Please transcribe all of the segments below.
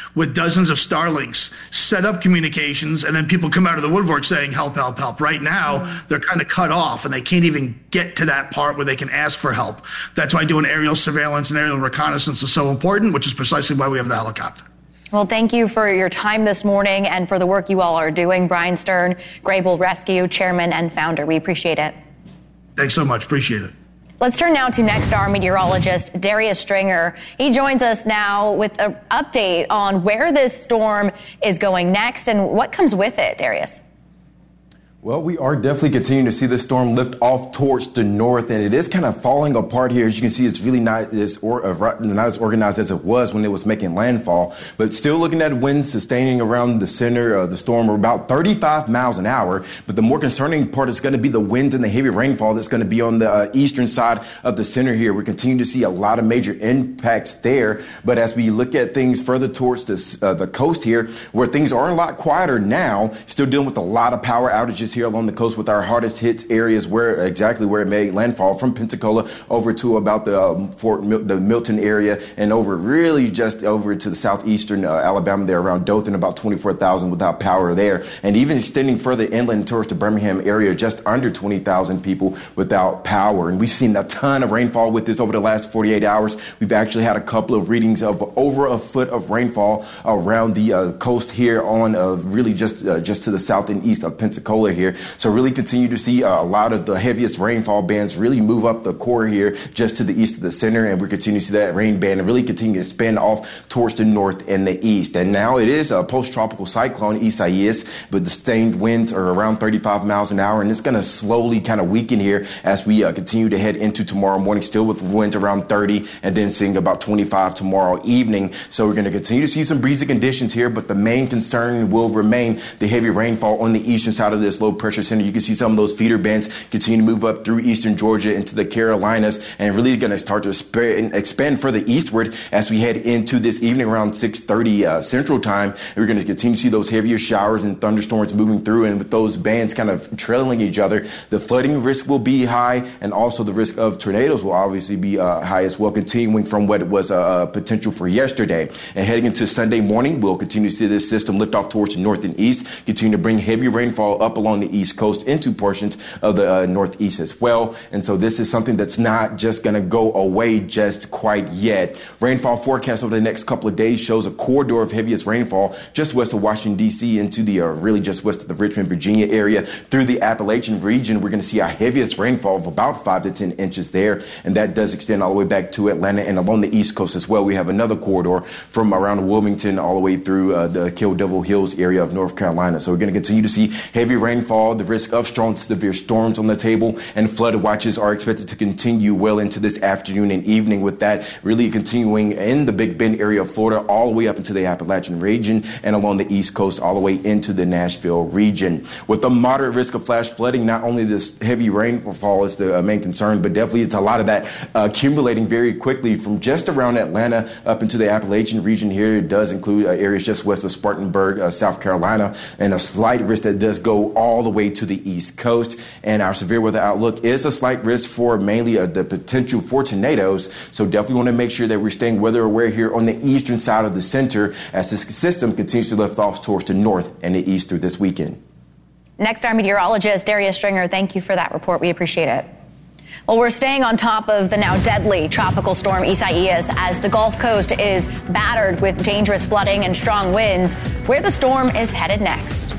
with dozens of Starlinks, set up communications, and then people come out of the woodwork saying, help, help, help. Right now, they're kind of cut off, and they can't even get to that part where they can ask for help. That's why doing aerial surveillance and aerial reconnaissance is so important, which is precisely why we have the helicopter. Well, thank you for your time this morning and for the work you all are doing. Brian Stern, Grable Rescue Chairman and Founder. We appreciate it. Thanks so much. Appreciate it. Let's turn now to Nexstar meteorologist Darius Stringer. He joins us now with an update on where this storm is going next and what comes with it, Darius. Well, we are definitely continuing to see the storm lift off towards the north, and it is kind of falling apart here. As you can see, it's really not as organized as it was when it was making landfall, but still looking at winds sustaining around the center of the storm, about 35 miles an hour. But the more concerning part is going to be the winds and the heavy rainfall that's going to be on the eastern side of the center here. We're continuing to see a lot of major impacts there. But as we look at things further towards the coast here, where things are a lot quieter now, still dealing with a lot of power outages here along the coast with our hardest hits areas where it made landfall, from Pensacola over to about the Milton area and over really just over to the southeastern Alabama there around Dothan, about 24,000 without power there, and even extending further inland towards the Birmingham area, just under 20,000 people without power. And we've seen a ton of rainfall with this over the last 48 hours. We've actually had a couple of readings of over a foot of rainfall around the coast here on really just to the south and east of Pensacola here. So really continue to see a lot of the heaviest rainfall bands really move up the core here just to the east of the center, and we continue to see that rain band and really continue to spin off towards the north and the east. And now it is a post-tropical cyclone, Isaias, but the sustained winds are around 35 miles an hour, and it's going to slowly kind of weaken here as we continue to head into tomorrow morning, still with winds around 30 and then seeing about 25 tomorrow evening. So we're going to continue to see some breezy conditions here, but the main concern will remain the heavy rainfall on the eastern side of this low pressure center. You can see some of those feeder bands continue to move up through eastern Georgia into the Carolinas, and really going to start to expand further eastward as we head into this evening around 6:30 Central Time. And we're going to continue to see those heavier showers and thunderstorms moving through, and with those bands kind of trailing each other, the flooding risk will be high, and also the risk of tornadoes will obviously be high as well, continuing from what was a potential for yesterday. And heading into Sunday morning, we'll continue to see this system lift off towards the north and east, continue to bring heavy rainfall up along the east coast into portions of the northeast as well. And so this is something that's not just going to go away just quite yet. Rainfall forecast over the next couple of days shows a corridor of heaviest rainfall just west of Washington, D.C. into the really just west of the Richmond, Virginia area through the Appalachian region. We're going to see our heaviest rainfall of about 5 to 10 inches there. And that does extend all the way back to Atlanta and along the east coast as well. We have another corridor from around Wilmington all the way through the Kill Devil Hills area of North Carolina. So we're going to continue to see heavy rainfall, the risk of strong to severe storms on the table, and flood watches are expected to continue well into this afternoon and evening, with that really continuing in the Big Bend area of Florida all the way up into the Appalachian region and along the east coast all the way into the Nashville region. With the moderate risk of flash flooding, not only this heavy rainfall is the main concern, but definitely it's a lot of that accumulating very quickly from just around Atlanta up into the Appalachian region here. It does include areas just west of Spartanburg, South Carolina, and a slight risk that does go all the way to the east coast. And our severe weather outlook is a slight risk for mainly the potential for tornadoes. So definitely want to make sure that we're staying weather aware here on the eastern side of the center as this system continues to lift off towards the north and the east through this weekend. Nexstar meteorologist Darius Stringer, thank you for that report. We appreciate it. Well, we're staying on top of the now deadly tropical storm Isaias as the Gulf Coast is battered with dangerous flooding and strong winds. Where the storm is headed next.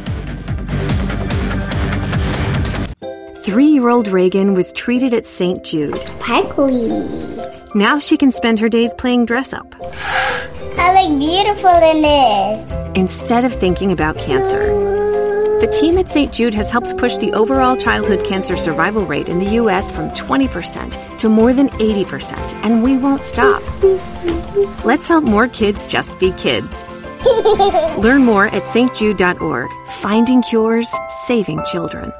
3-year-old Reagan was treated at St. Jude. Sparkly. Now she can spend her days playing dress-up. I look beautiful in this. Instead of thinking about cancer. The team at St. Jude has helped push the overall childhood cancer survival rate in the U.S. from 20% to more than 80%, and we won't stop. Let's help more kids just be kids. Learn more at stjude.org. Finding cures, saving children.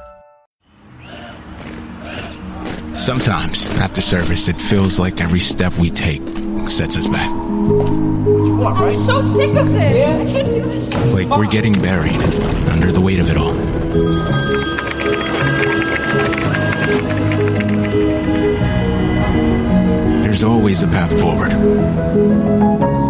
Sometimes, after service, it feels like every step we take sets us back. I'm so sick of this. I can't do this. Like we're getting buried under the weight of it all. There's always a path forward.